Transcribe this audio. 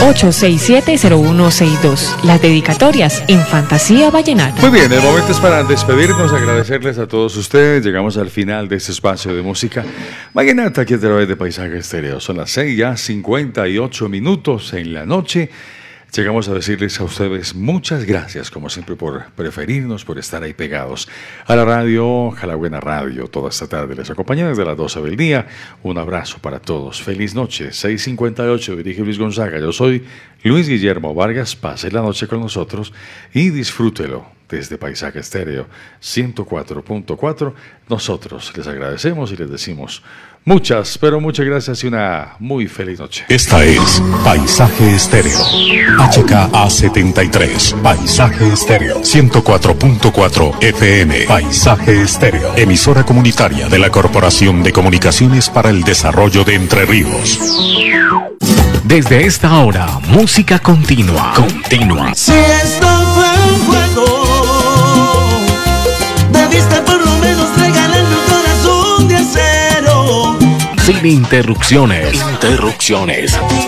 867-0162. Las dedicatorias en Fantasía Vallenata. Muy bien, el momento es para despedirnos, agradecerles a todos ustedes. Llegamos al final de este espacio de música vallenata aquí a través de Paisaje Estéreo. Son las 6:58 en la noche. Llegamos a decirles a ustedes muchas gracias, como siempre, por preferirnos, por estar ahí pegados a la radio, a la buena radio. Toda esta tarde les acompañé desde las 12 del día. Un abrazo para todos. Feliz noche. 6:58, dirige Luis Gonzaga. Yo soy Luis Guillermo Vargas. Pase la noche con nosotros y disfrútelo desde Paisaje Estéreo 104.4. Nosotros les agradecemos y les decimos muchas, pero muchas gracias y una muy feliz noche. Esta es Paisaje Estéreo. HKA 73. Paisaje Estéreo 104.4 FM. Paisaje Estéreo. Emisora comunitaria de la Corporación de Comunicaciones para el Desarrollo de Entre Ríos. Desde esta hora, música continua. Si esto fue un juego, debiste por lo menos regalarme un corazón de acero. Sin interrupciones.